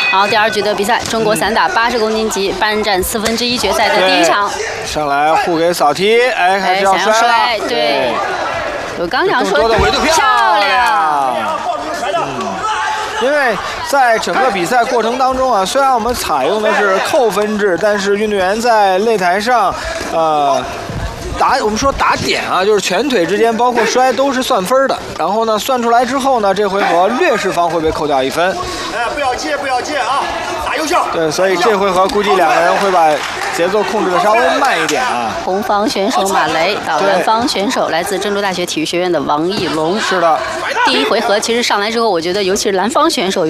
好，第2局的比赛，中国散打80公斤级单战1/4决赛的第1场。 上来互给扫踢，哎，开始要摔了。 对，我刚想说的维度漂亮。 因为在整个比赛过程当中啊，虽然我们采用的是扣分制，但是运动员在擂台上，我们说打点啊，就是拳腿之间包括摔都是算分的。然后呢，算出来之后呢，这回合劣势方会被扣掉1分。 哎，不要借啊，打优秀。 对，所以这回合估计2个人会把节奏控制的稍微慢一点啊。 红方选手马雷到蓝方选手来自郑州大学体育学院的王艺龙。 是的。 第1回合其实上来之后，我觉得尤其是蓝方选手